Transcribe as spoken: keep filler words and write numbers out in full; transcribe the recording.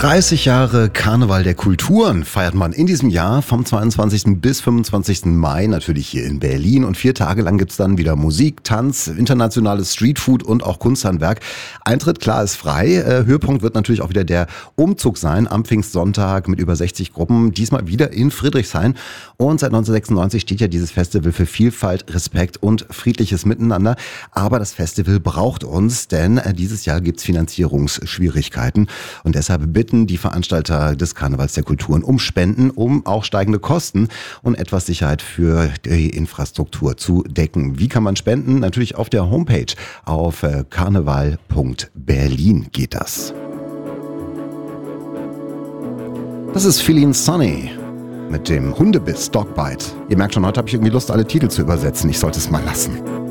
dreißig Jahre Karneval der Kulturen feiert man in diesem Jahr vom zweiundzwanzigsten bis fünfundzwanzigsten Mai natürlich hier in Berlin. Und vier Tage lang gibt's dann wieder Musik, Tanz, internationales Streetfood und auch Kunsthandwerk. Eintritt, klar, ist frei. Äh, Höhepunkt wird natürlich auch wieder der Umzug sein am Pfingstsonntag mit über sechzig Gruppen. Diesmal wieder in Friedrichshain. Und seit neunzehnhundertsechsundneunzig steht ja dieses Festival für Vielfalt, Respekt und friedliches Miteinander. Aber das Festival braucht uns, denn äh, dieses Jahr gibt's Finanzierungsschwierigkeiten. Und deshalb bitten die Veranstalter des Karnevals der Kulturen um Spenden, um auch steigende Kosten und etwas Sicherheit für die Infrastruktur zu decken. Wie kann man spenden? Natürlich auf der Homepage auf karneval punkt berlin geht das. Das ist Feeling Sunny mit dem Hundebiss Dogbite. Ihr merkt schon, heute habe ich irgendwie Lust, alle Titel zu übersetzen. Ich sollte es mal lassen.